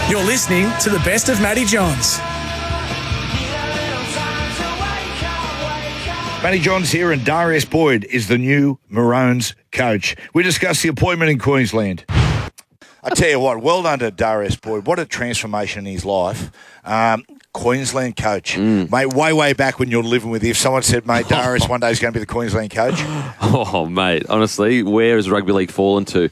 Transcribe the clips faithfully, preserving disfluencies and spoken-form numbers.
You're listening to the best of Matty Johns. Matty Johns here, and Darius Boyd is the new Maroons coach. We discussed the appointment in Queensland. I tell you what, well done to Darius Boyd. What a transformation in his life. Um, Queensland coach. Mm. Mate, way, way back when you were living with you, if someone said, mate, Darius one day is going to be the Queensland coach. Oh, mate, honestly, where has rugby league fallen to?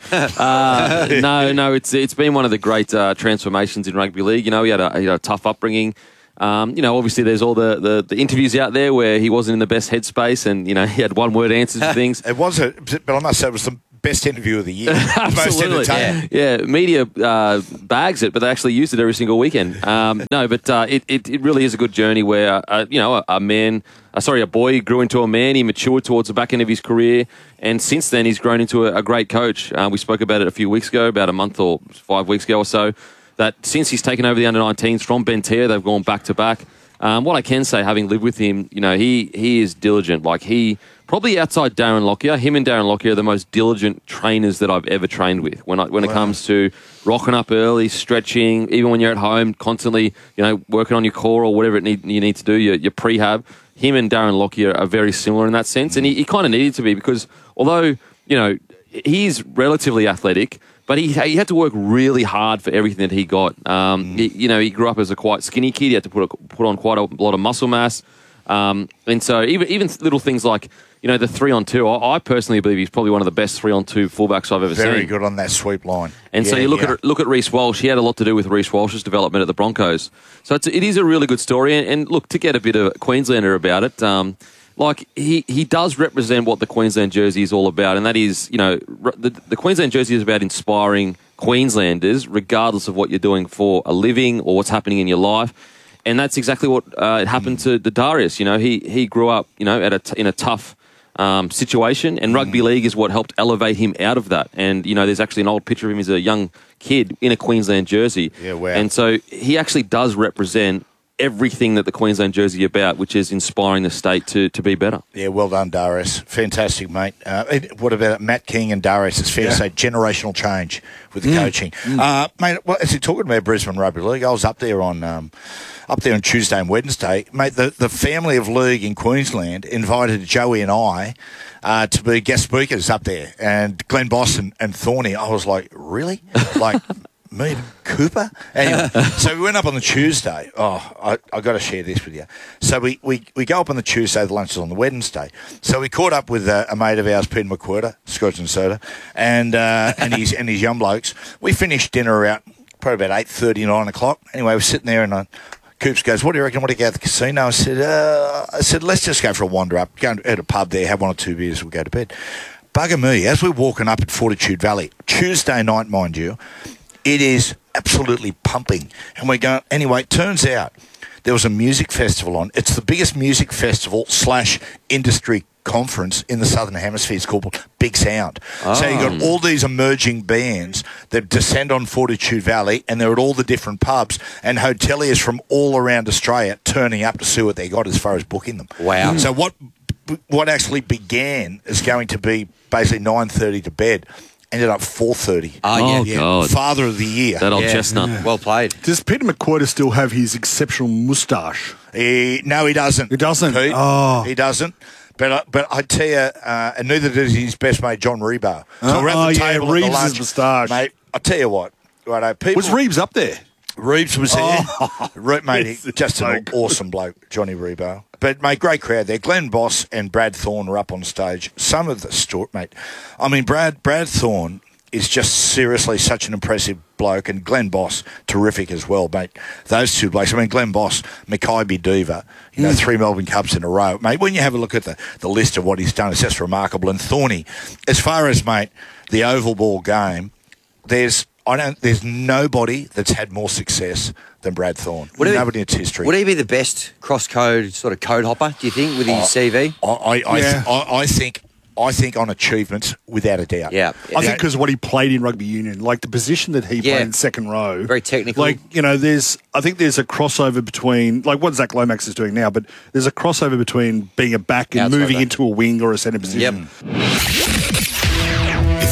Uh, no, no, it's it's been one of the great uh, transformations in rugby league. You know, he had a, he had a tough upbringing. Um, you know, obviously there's all the, the, the interviews out there where he wasn't in the best headspace and, you know, he had one-word answers for things. It was, a, but I must say it was the best interview of the year. Absolutely. Most entertaining. Yeah, yeah, media uh, bags it, but they actually used it every single weekend. Um, no, but uh, it, it, it really is a good journey where, uh, you know, a, a man, uh, sorry, a boy grew into a man. He matured towards the back end of his career. And since then, he's grown into a, a great coach. Uh, we spoke about it a few weeks ago, about a month or five weeks ago or so, that since he's taken over the under nineteens from Bentea, they've gone back to back. Um, what I can say, having lived with him, you know, he he is diligent. Like, he, probably outside Darren Lockyer, him and Darren Lockyer are the most diligent trainers that I've ever trained with. When I, when wow. it comes to rocking up early, stretching, even when you're at home, constantly, you know, working on your core or whatever it need, you need to do, your, your prehab. Him and Darren Lockyer are very similar in that sense. And he, he kind of needed to be, because although, you know, he's relatively athletic, but he he had to work really hard for everything that he got. Um, mm. he, you know, he grew up as a quite skinny kid. He had to put a, put on quite a lot of muscle mass. Um, and so even even little things like, you know, the three on two, I, I personally believe he's probably one of the best three on two fullbacks I've ever Very seen. Very good on that sweep line. And yeah, so you look yeah. at look at Reece Walsh. He had a lot to do with Reece Walsh's development at the Broncos. So it's, it is a really good story. And, and look, to get a bit of Queenslander about it, um, like, he, he does represent what the Queensland jersey is all about, and that is, you know, the, the Queensland jersey is about inspiring Queenslanders, regardless of what you're doing for a living or what's happening in your life. And that's exactly what uh, it happened to the Darius. You know, he he grew up, you know, at a t- in a tough um, situation, and rugby league is what helped elevate him out of that. And, you know, there's actually an old picture of him as a young kid in a Queensland jersey. Yeah, wow. And so he actually does represent everything that the Queensland jersey is about, which is inspiring the state to, to be better. Yeah, well done, Darius. Fantastic, mate. Uh, what about Matt King and Darius? It's fair yeah. to say generational change with the mm. coaching. Mm. Uh, mate, well, as you're talking about Brisbane Rugby League, I was up there on um, up there on Tuesday and Wednesday. Mate, the, the family of league in Queensland invited Joey and I uh, to be guest speakers up there. And Glenn Boss and, and Thorny, I was like, really? Like... Me and Cooper? Anyway, so we went up on the Tuesday. Oh, I, I got to share this with you. So we, we, we go up on the Tuesday, the lunch is on the Wednesday. So we caught up with uh, a mate of ours, Peter McWhirter, Scotch and Soda, and uh, and his and his young blokes. We finished dinner around probably about eight thirty, nine o'clock. Anyway, we're sitting there and I, Coops goes, what do you reckon? What do you go to the casino? I said, uh, I said, let's just go for a wander up, go at a pub there, have one or two beers, we'll go to bed. Bugger me, as we're walking up at Fortitude Valley, Tuesday night, mind you, it is absolutely pumping. And we're going, anyway, it turns out there was a music festival on. It's the biggest music festival slash industry conference in the Southern Hemisphere. It's called Big Sound. Oh. So you've got all these emerging bands that descend on Fortitude Valley, and they're at all the different pubs, and hoteliers from all around Australia turning up to see what they got as far as booking them. Wow. So what what actually began is going to be basically nine thirty to bed. Ended up four thirty. Oh, yeah. yeah. God. Father of the year. That old yeah. chestnut. Yeah. Well played. Does Peter McWhirter still have his exceptional moustache? He, no, he doesn't. He doesn't? Pete. Oh. He doesn't. But uh, but I tell you, uh, and neither does his best mate, John Rebo. So oh, we're at the oh, table yeah, at the lunch. Reeves' moustache. Mate, I tell you what. Righto, people, was Reeves up there? Reeves was there. Oh, Re- mate, he, just so an awesome bloke, Johnny Rebo. But, mate, great crowd there. Glenn Boss and Brad Thorne were up on stage. Some of the story, mate. I mean, Brad Brad Thorne is just seriously such an impressive bloke, and Glenn Boss, terrific as well, mate. Those two blokes. I mean, Glenn Boss, Mackay Diva, you know, mm. three Melbourne Cups in a row. Mate, when you have a look at the, the list of what he's done, it's just remarkable. And Thorny, as far as, mate, the oval ball game, there's I don't. There's nobody that's had more success than Brad Thorne. Would nobody in its history. Would he be the best cross-code sort of code hopper, do you think, with his I, C V? I, I, I, yeah. th- I, I think... I think on achievements, without a doubt. Yeah. I think because what he played in rugby union, like the position that he yeah. played in second row. Very technical. Like, you know, there's, I think there's a crossover between, like what Zach Lomax is doing now, but there's a crossover between being a back and Outside moving back. into a wing or a centre position. Yep.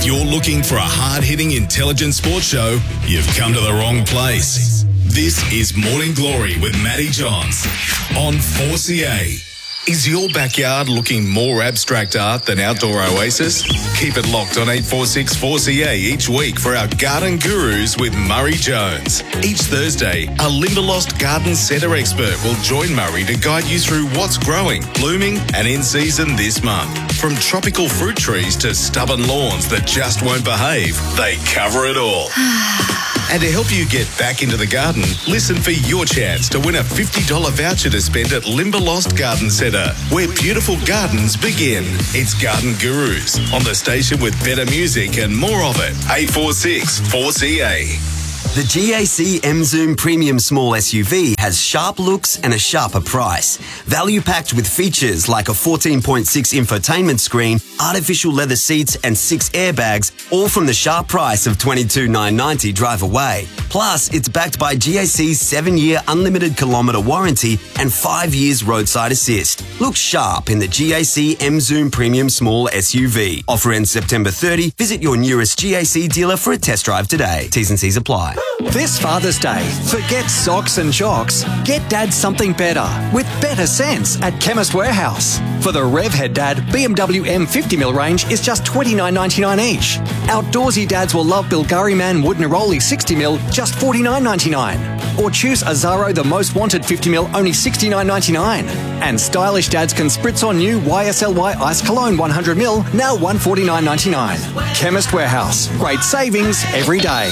If you're looking for a hard-hitting, intelligent sports show, you've come to the wrong place. This is Morning Glory with Matty Johns on four C A. Is your backyard looking more abstract art than outdoor oasis? Keep it locked on eight four six four C A each week for our Garden Gurus with Murray Jones. Each Thursday, a Limberlost Garden Centre expert will join Murray to guide you through what's growing, blooming and in season this month. From tropical fruit trees to stubborn lawns that just won't behave, they cover it all. And to help you get back into the garden, listen for your chance to win a fifty dollars voucher to spend at Limberlost Garden Centre, where beautiful gardens begin. It's Garden Gurus on the station with better music and more of it. eight four six four C A. The G A C M-Zoom Premium Small S U V has sharp looks and a sharper price. Value packed with features like a fourteen point six infotainment screen, artificial leather seats and six airbags, all from the sharp price of twenty-two thousand nine hundred ninety dollars drive away. Plus, it's backed by G A C's seven-year unlimited kilometre warranty and five years roadside assist. Look sharp in the G A C M-Zoom Premium Small S U V. Offer ends September thirtieth. Visit your nearest G A C dealer for a test drive today. T's and C's apply. This Father's Day, forget socks and shocks. Get Dad something better with better sense at Chemist Warehouse. For the Revhead Dad B M W M fifty mil range is just twenty-nine ninety-nine each. Outdoorsy dads will love Bilgari Man Wood Neroli sixty mil, just forty-nine ninety-nine. Or choose Azaro The Most Wanted fifty mil, only sixty-nine ninety-nine. And stylish dads can spritz on new Y S L Y Ice Cologne one hundred mil, now one forty-nine ninety-nine. Chemist Warehouse, great savings every day.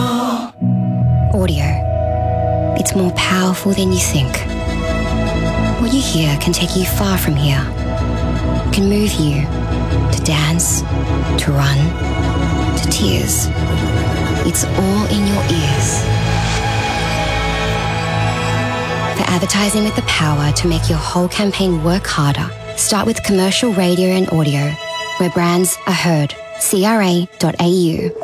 Audio. It's more powerful than you think. What you hear can take you far from here. It can move you to dance, to run, to tears. It's all in your ears. For advertising with the power to make your whole campaign work harder, start with commercial radio and audio, where brands are heard. C R A dot A U.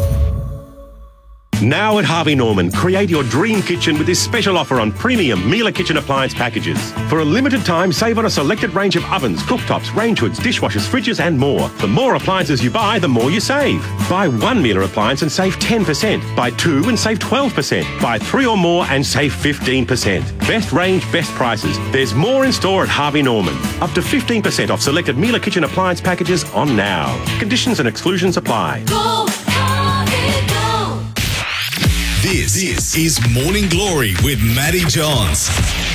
Now at Harvey Norman, create your dream kitchen with this special offer on premium Miele kitchen appliance packages. For a limited time, save on a selected range of ovens, cooktops, range hoods, dishwashers, fridges and more. The more appliances you buy, the more you save. Buy one Miele appliance and save ten percent. Buy two and save twelve percent. Buy three or more and save fifteen percent. Best range, best prices. There's more in store at Harvey Norman. Up to fifteen percent off selected Miele kitchen appliance packages on now. Conditions and exclusions apply. Go, Harvey, go. This, this is Morning Glory with Matty Johns